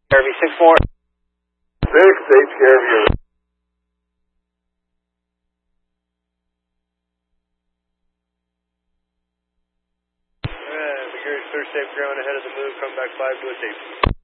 Harvey 6-4. 6, take care of you. The Geary's clear, safe ground ahead of the move. Come back 5 to a safe.